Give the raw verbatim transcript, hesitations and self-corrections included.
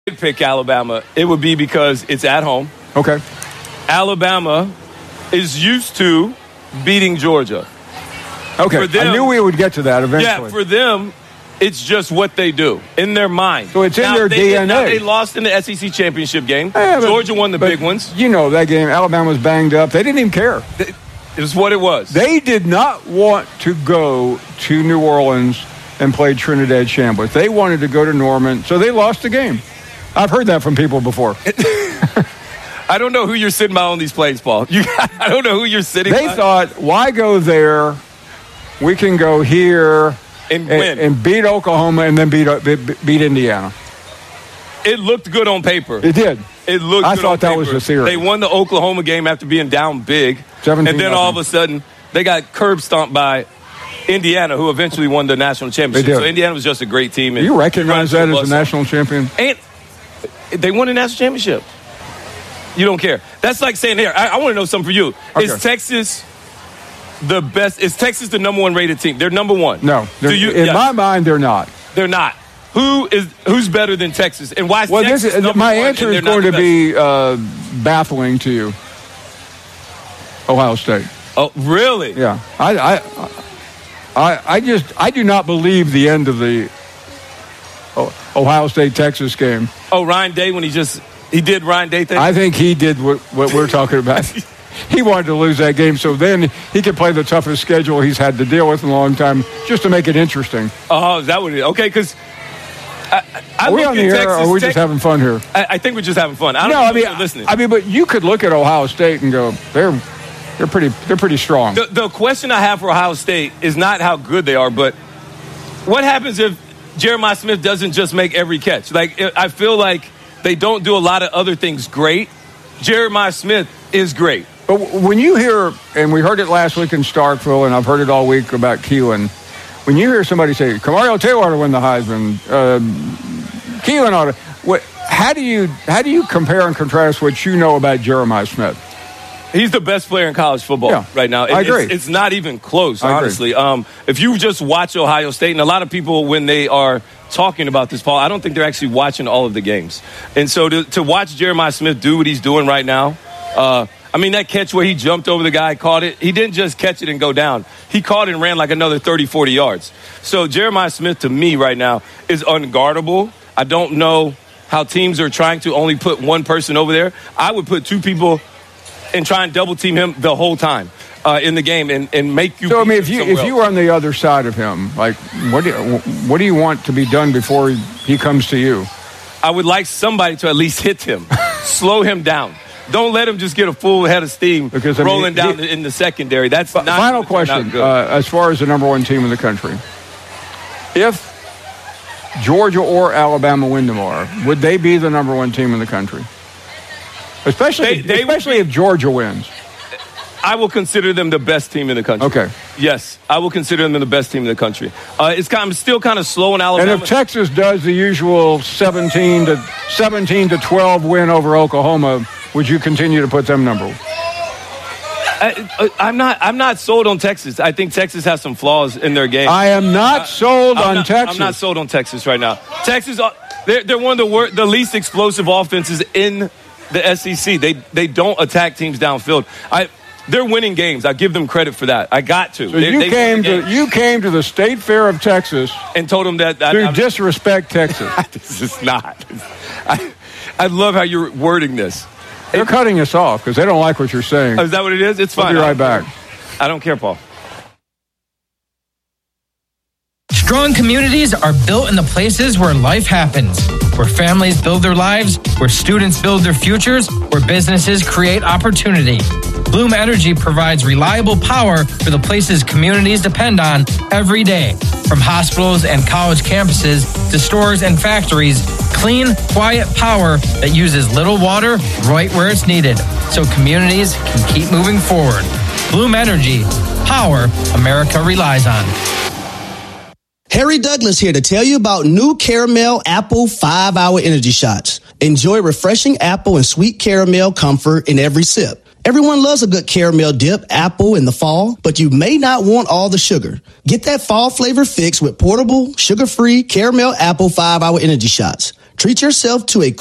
did pick Alabama, it would be because it's at home. Okay. Alabama is used to beating Georgia. Okay. For them, I knew we would get to that eventually. Yeah, for them, it's just what they do in their mind. So it's in now, their they, D N A. Now they lost in the S E C championship game. Yeah, but, Georgia won the big ones. You know that game. Alabama was banged up. They didn't even care. It was what it was. They did not want to go to New Orleans and play Trinidad Chambliss. They wanted to go to Norman, so they lost the game. I've heard that from people before. I don't know who you're sitting by on these planes, Paul. You, I don't know who you're sitting they by. They thought, why go there? We can go here and, and win. And beat Oklahoma and then beat, beat Indiana. It looked good on paper. It did. It looked I good thought on that paper. was the theory. They won the Oklahoma game after being down big. And then all of a sudden, they got curb stomped by Indiana, who eventually won the national championship. They did. So Indiana was just a great team. Do you recognize that as a national champion? And they won a national championship. You don't care. That's like saying, here, I, I want to know something for you. Okay. Is Texas the best? Is Texas the number one rated team? They're number one. No. You, in yeah. my mind, they're not. They're not. Who is who's better than Texas? And why is well, Texas this is, number my one answer and is they're going not to the be uh, baffling to you. Ohio State. Oh, really? Yeah. I, I, I, I just I do not believe the end of the Ohio State-Texas game. Oh, Ryan Day when he just he did Ryan Day thing? I think he did what, what we're talking about. He wanted to lose that game, so then he could play the toughest schedule he's had to deal with in a long time, just to make it interesting. Oh, is that what it is? Okay, because I, I are we on the air, Texas, or are we Tex- just having fun here? I, I think we're just having fun. I don't no, know I mean, if you're listening. I mean, but you could look at Ohio State and go, they're they're pretty they're pretty strong. The, the question I have for Ohio State is not how good they are, but what happens if Jeremiah Smith doesn't just make every catch? Like, I feel like they don't do a lot of other things great. Jeremiah Smith is great. But when you hear, and we heard it last week in Starkville, and I've heard it all week about Keelan, when you hear somebody say, Kamario Taylor ought to win the Heisman, uh, Keelan ought to, what, how do you how do you compare and contrast what you know about Jeremiah Smith? He's the best player in college football yeah, right now. It, I agree. It's, it's not even close, I honestly. Um, if you just watch Ohio State, and a lot of people, when they are talking about this, Paul, I don't think they're actually watching all of the games. And so to, to watch Jeremiah Smith do what he's doing right now, uh, I mean, that catch where he jumped over the guy, caught it, he didn't just catch it and go down. He caught it and ran like another thirty, forty yards. So Jeremiah Smith, to me right now, is unguardable. I don't know how teams are trying to only put one person over there. I would put two people and try and double team him the whole time uh, in the game and, and make you. So I mean, if you if you were on the other side of him, like what do you, what do you want to be done before he, he comes to you? I would like somebody to at least hit him, slow him down. Don't let him just get a full head of steam because, I mean, rolling down he, in the secondary. That's not final question. Uh, as far as the number one team in the country, if Georgia or Alabama win tomorrow, would they be the number one team in the country? Especially, they, they especially be, if Georgia wins. I will consider them the best team in the country. Okay. Yes, I will consider them the best team in the country. Uh, it's kind of, I'm still kind of slow in Alabama. And if Texas does the usual seventeen to twelve win over Oklahoma, would you continue to put them number one? I, I'm not. I'm not sold on Texas. I think Texas has some flaws in their game. I am not sold I'm on not, Texas. I'm not sold on Texas right now. Texas, they're, they're one of the wor- the least explosive offenses in the S E C. They they don't attack teams downfield. I they're winning games. I give them credit for that. I got to. So they, you they came to you came to the State Fair of Texas and told them that to I, I, disrespect Texas. This is not. I, I love how you're wording this. They're cutting us off because they don't like what you're saying. Oh, is that what it is? It's fine. We'll be right back. I don't care, Paul. Strong communities are built in the places where life happens, where families build their lives, where students build their futures, where businesses create opportunity. Bloom Energy provides reliable power for the places communities depend on every day. From hospitals and college campuses to stores and factories, clean, quiet power that uses little water right where it's needed, so communities can keep moving forward. Bloom Energy, power America relies on. Harry Douglas here to tell you about new Caramel Apple five hour Energy Shots. Enjoy refreshing apple and sweet caramel comfort in every sip. Everyone loves a good caramel dip apple in the fall, but you may not want all the sugar. Get that fall flavor fix with portable, sugar-free Caramel Apple five hour Energy Shots. Treat yourself to a